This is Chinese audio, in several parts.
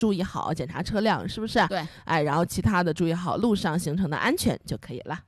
注意好检查车辆是不是？ 对， 哎，然后其他的注意好路上行程的安全就可以了。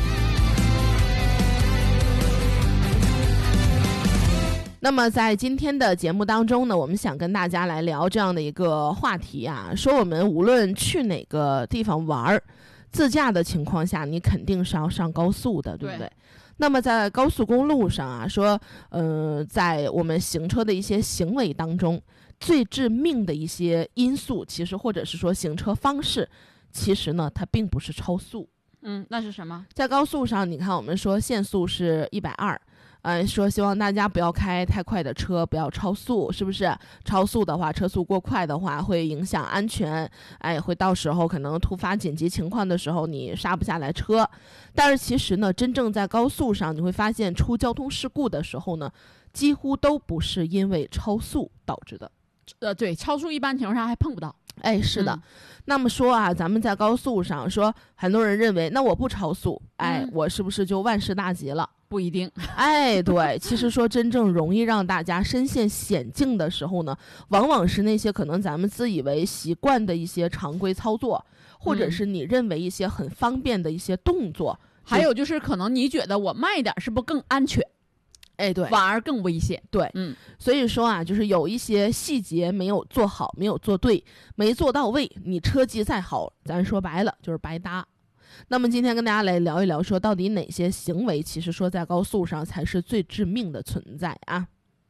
那么在今天的节目当中呢，我们想跟大家来聊这样的一个话题啊，说我们无论去哪个地方玩，自驾的情况下，你肯定是要上高速的，对不对？那么在高速公路上啊，说，在我们行车的一些行为当中，最致命的一些因素，其实或者是说行车方式，其实呢，它并不是超速。 那是什么？ 在高速上，你看我们说限速是120。说希望大家不要开太快的车，不要超速，是不是？超速的话，车速过快的话，会影响安全，会到时候可能突发紧急情况的时候，你刹不下来车。但是其实呢，真正在高速上，你会发现出交通事故的时候呢，几乎都不是因为超速导致的。 对，超速一般情况下还碰不到。 是的。那么说啊，咱们在高速上说，很多人认为，那我不超速，我是不是就万事大吉了？ 不一定。 对，其实说真正容易让大家深陷险境的时候呢，往往是那些可能咱们自以为习惯的一些常规操作，或者是你认为一些很方便的一些动作， 还有就是可能你觉得我慢一点是不是更安全？ 对， 反而更危险。 对，所以说啊，就是有一些细节没有做好，没有做对，没做到位，你车技再好，咱说白了就是白搭。那么今天跟大家来聊一聊，说到底哪些行为其实说在高速上才是最致命的存在啊。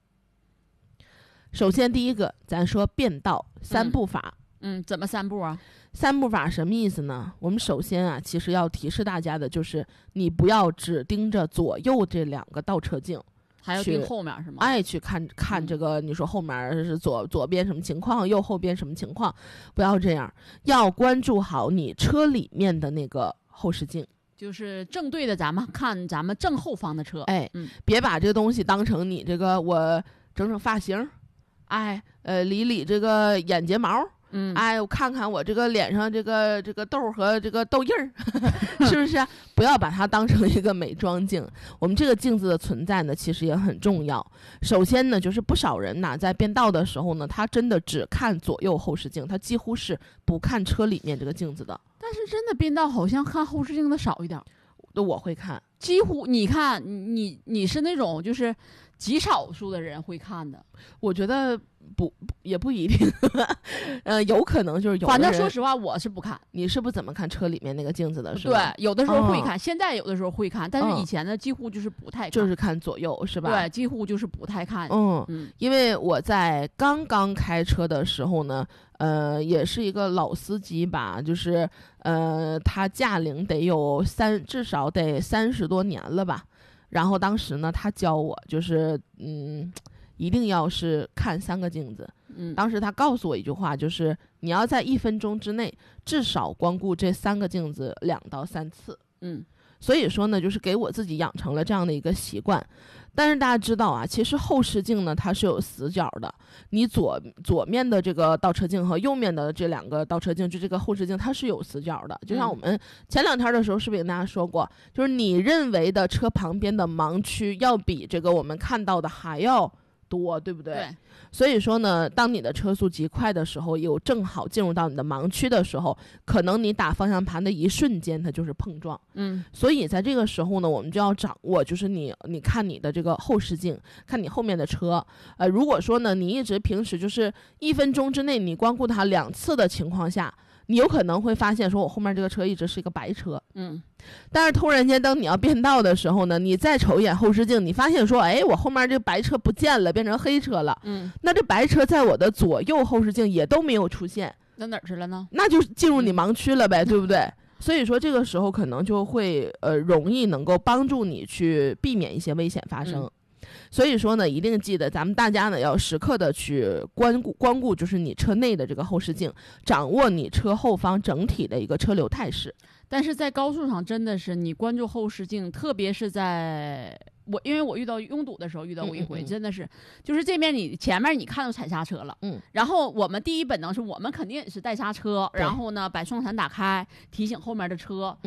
首先第一个，咱说变道三步法。 怎么三步啊？ 三步法什么意思呢？我们首先啊，其实要提示大家的就是，你不要只盯着左右这两个倒车镜， 还要盯后面是吗？ 去看这个，你说后面是左边什么情况，右后边什么情况，不要这样，要关注好你车里面的那个后视镜， 就是正对着咱们看咱们正后方的车。 别把这个东西当成你这个我整发型，理这个眼睫毛。我看看我这个脸上这个痘和这个痘印儿，是不是？不要把它当成一个美妆镜。我们这个镜子的存在呢，其实也很重要。首先呢，就是不少人呢在变道的时候呢，他真的只看左右后视镜，他几乎是不看车里面这个镜子的。 但是真的变道好像看后视镜的少一点。 我会看， 几乎你看你是那种就是极少数的人会看的。 我觉得也不一定，有可能就是有的人。 反正说实话，我是不看。 你是不怎么看车里面那个镜子的，是吧？ 对，有的时候会看，现在有的时候会看，但是以前呢，几乎就是不太看， 就是看左右，是吧？ 对，几乎就是不太看。 因为我在刚刚开车的时候呢，也是一个老司机吧，就是他驾龄得有至少得30多年了吧。然后当时呢，他教我就是一定要是看3个镜子。当时他告诉我一句话，就是你要在1分钟之内至少光顾这3个镜子2到3次。所以说呢，就是给我自己养成了这样的一个习惯。但是大家知道啊，其实后视镜呢它是有死角的，你左面的这个倒车镜和右面的这2个倒车镜，就这个后视镜它是有死角的。就像我们前2天的时候是不是也跟大家说过，就是你认为的车旁边的盲区要比这个我们看到的还要多，对不对？ 对。 所以说呢，当你的车速极快的时候，有正好进入到你的盲区的时候，可能你打方向盘的一瞬间它就是碰撞。所以在这个时候呢，我们就要掌握，就是你看你的这个后视镜，看你后面的车。如果说呢，你一直平时就是1分钟之内你光顾它2次的情况下，你有可能会发现说我后面这个车一直是一个白车。但是突然间当你要变道的时候呢，你再瞅一眼后视镜，你发现说我后面这个白车不见了，变成黑车了。那这白车在我的左右后视镜也都没有出现， 那哪儿去了呢？ 那就进入你盲区了呗，对不对？所以说这个时候可能就会容易能够帮助你去避免一些危险发生。所以说呢，一定记得咱们大家呢要时刻的去光顾就是你车内的这个后视镜，掌握你车后方整体的一个车流态势。 但是在高速上真的是你关注后视镜，特别是因为我遇到拥堵的时候遇到过一回，真的是就是这边你前面你看到踩刹车了，然后我们第一本能是我们肯定也是带刹车，然后呢把双闪打开提醒后面的车，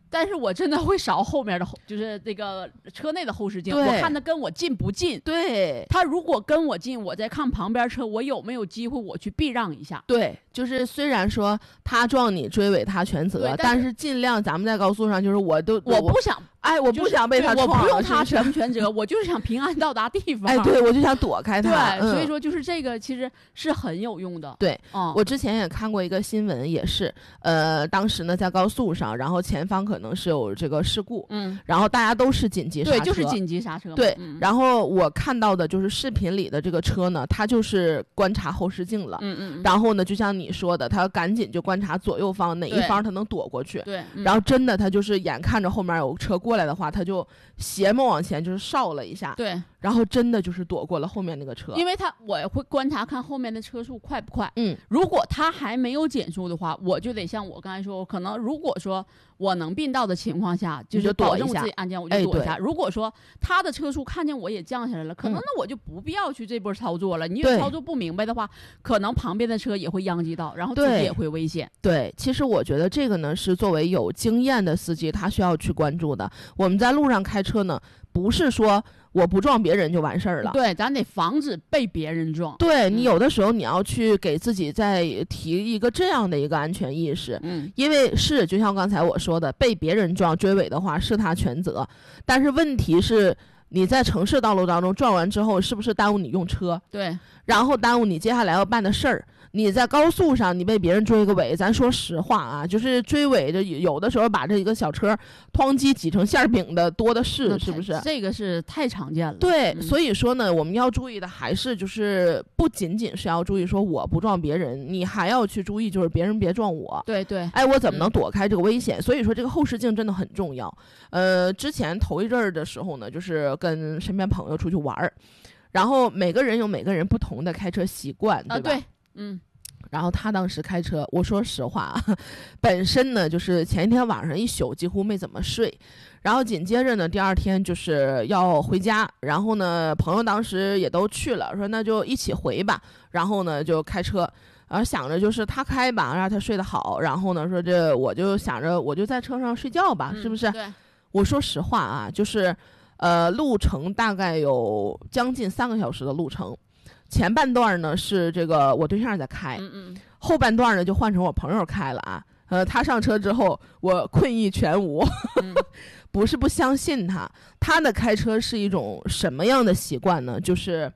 但是我真的会扫后面的就是这个车内的后视镜，我看他跟我近不近。 对， 他如果跟我近，我再看旁边车，我有没有机会我去避让一下。 对，就是虽然说他撞你追尾他全责，但是尽量咱们在高速上就是我不想。 我不想被他撞， 我不用他全责，我就是想平安到达地方。 对，我就想躲开他。 对，所以说就是这个其实是很有用的。 对，我之前也看过一个新闻，也是，当时呢在高速上，然后前方可能是有这个事故，然后大家都是紧急刹车， 对，就是紧急刹车。 对，然后我看到的就是视频里的这个车呢，他就是观察后视镜了，然后呢，就像你说的，他赶紧就观察左右方哪一方他能躲过去， 对， 然后真的他就是眼看着后面有车过来的话，他就斜目往前就是扫了一下， 对， 然后真的就是躲过了后面那个车。 因为我会观察看后面的车速快不快，如果他还没有减速的话，我就得像我刚才说，可能如果说我能并道的情况下，就是保证我自己安全，我就躲一下。如果说他的车速看见我也降下来了，可能那我就不必要去这波操作了。你有操作不明白的话，可能旁边的车也会殃及到，然后自己也会危险。 对，其实我觉得这个呢是作为有经验的司机他需要去关注的。我们在路上开车呢，不是说我不撞别人就完事儿了， 对，咱得防止被别人撞。 对，你有的时候你要去给自己再提一个这样的一个安全意识，因为是就像刚才我说的，被别人撞追尾的话是他全责，但是问题是你在城市道路当中撞完之后，是不是耽误你用车？ 对， 然后耽误你接下来要办的事儿。你在高速上你被别人追个尾，咱说实话啊，就是追尾的有的时候把这一个小车哐叽挤成馅饼的多的是，是不是？ 这个是太常见了。 对，所以说呢，我们要注意的还是就是不仅仅是要注意说我不撞别人，你还要去注意就是别人别撞我。 对对， 我怎么能躲开这个危险？所以说这个后视镜真的很重要。之前头一阵儿的时候呢，就是跟身边朋友出去玩儿，然后每个人有每个人不同的开车习惯，对吧？ 对。 然后他当时开车，我说实话啊，本身呢就是前一天晚上一宿几乎没怎么睡，然后紧接着呢第二天就是要回家，然后呢朋友当时也都去了，说那就一起回吧，然后呢就开车，然后想着就是他开吧，让他睡得好，然后呢说我就想着我就在车上睡觉吧，是不是？ 对， 我说实话啊，就是路程大概有将近3个小时的路程。前半段呢是这个我对象在开，后半段呢就换成我朋友开了啊。他上车之后，我困意全无，不是不相信他的开车是一种什么样的习惯呢？就是，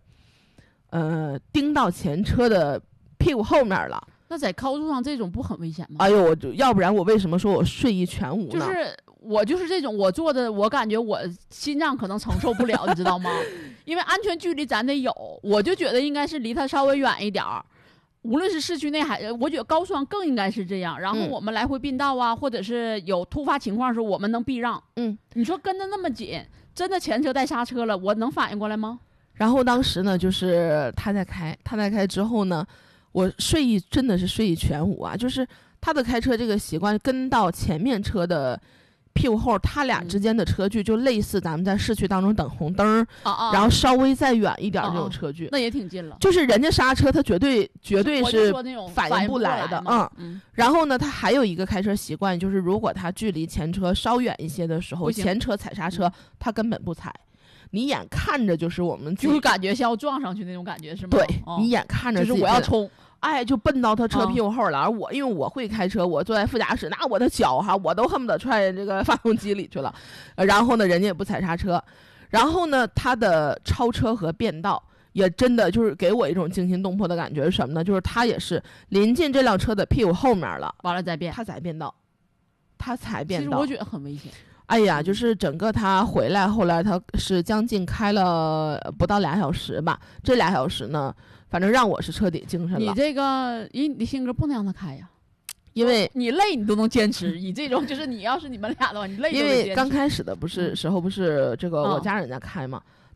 盯到前车的屁股后面了。 那在高速上这种不很危险吗？ 哎呦，要不然我为什么说我睡意全无呢？ 就是我就是这种，我坐的我感觉我心脏可能承受不了，你知道吗？因为安全距离咱得有，我就觉得应该是离它稍微远一点儿。无论是市区内我觉得高速上更应该是这样。然后我们来回并道啊，或者是有突发情况的时候，我们能避让。你说跟得那么紧，真的前车带刹车了，我能反应过来吗？ 然后当时呢，就是他在开之后呢，我睡意真的是睡意全无啊！就是他的开车这个习惯，跟到前面车的屁股后，他俩之间的车距就类似咱们在市区当中等红灯，然后稍微再远一点这种车距， 那也挺近了。 就是人家刹车，他绝对是反应不来的。然后呢，他还有一个开车习惯，就是如果他距离前车稍远一些的时候，前车踩刹车，他根本不踩。你眼看着就是我们就是感觉像要撞上去那种感觉是吗？ 对，你眼看着就是我要冲， 就奔到他车屁股后了。而因为我会开车，我坐在副驾驶，那我的脚我都恨不得踹这个发动机里去了。然后呢，人家也不踩刹车。然后呢，他的超车和变道也真的就是给我一种惊心动魄的感觉是什么呢？就是他也是临近这辆车的屁股后面了， 完了再变， 他才变道。其实我觉得很危险。 哎呀，就是整个他回来，后来他是将近开了不到2小时吧。这2小时呢，反正让我是彻底精神了。 你这个以你的性格不能让他开呀， 因为你累你都能坚持。你这种就是你要是你们俩的话，你累都能坚持。 因为刚开始的时候不是这个我家人在开嘛，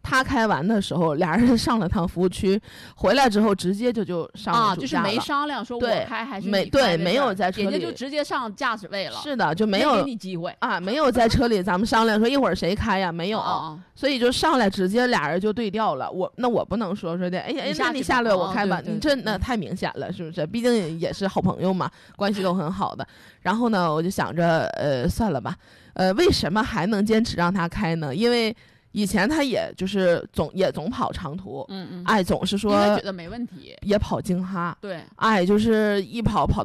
他开完的时候，俩人上了趟服务区，回来之后直接就上了主就是没商量说我开还是你开， 对，没有在车里， 人家就直接上驾驶位了。 是的，就没有给你机会啊，没有在车里咱们商量说一会儿谁开呀，没有，所以就上来直接俩人就对调了。我不能说的，哎呀，那你下来我开吧，你这那太明显了，是不是？毕竟也是好朋友嘛，关系都很好的。然后呢，我就想着，算了吧，为什么还能坚持让他开呢？因为以前他也就是总跑长途，总是说应该觉得没问题， 也跑京哈， 对， 就是一跑